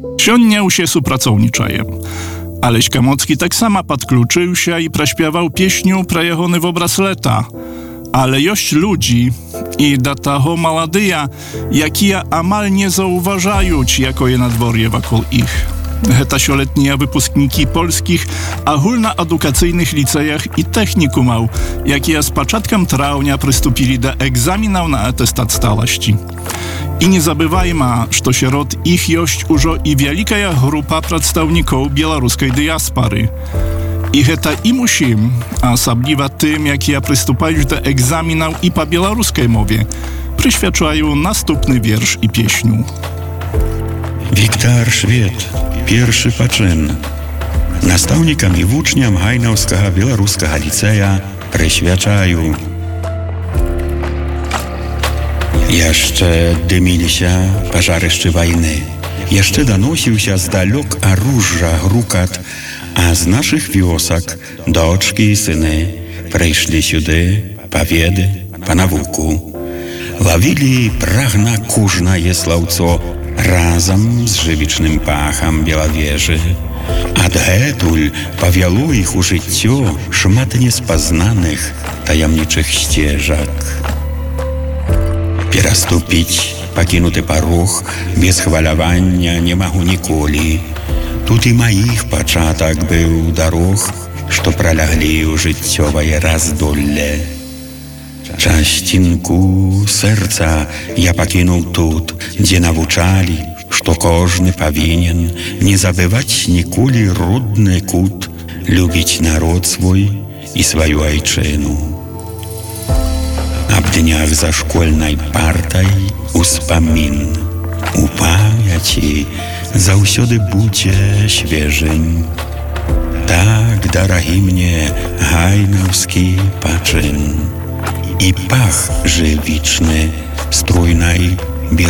Сёння ўсе супрацоўнічаем. Алесь Камоцкі таксама падключыўся і праспяваў песню пра ягоны вобраз лета. Але ёсць людзі, і да таго маладыя, якія амаль не заўважаюць, якое надвор'е вакол іх. Гэта сёлетнія выпускнікі польскіх агульнаадукацыйных ліцэях і тэхнікумаў, якія з пачаткам траўня прыступілі да экзаменаў на атэстат сталасці. І не забывайма, што сярод іх ёсць ужо і вялікая група прадстаўнікоў беларускай дыяспары. І гэта ім усім, а асабліва тым, якія прыступаюць да экзаменаў і па беларускай мове, прысвячаю наступны верш і песню. Віктор Швед, першы пачын. Настаўнікам і вучням Гайнаўскага беларускага ліцэя прысвячаю. Яшчэ дыміліся пажарышчы вайны. Яшчэ даносіўся здалёк аружжа грукат, а з нашых вёсак дочкі і сыны прыйшлі сюды па веды, па навуку. Лавілі прагна кужнае слаўцо разам з жывічным пахам белавежы. Адгэтуль павяло іх у жыццё шмат неспазнаных таямнічых сцежак. Пераступіць пакінуты парог без хвалявання не магу ніколі. Тут і маіх пачатак быў дарог, што праляглі ў жыццёвае раздолле. Часцінку сэрца я пакінуў тут, дзе навучалі, што кожны павінен не забываць ніколі родны кут, любіць народ свой і сваю айчыну. Аб днях за школьнай партай успамін. У памяці заўсёды будзе свежень. Так, дарагі мне гайнаўскі пачын. І пах жывічны струйнай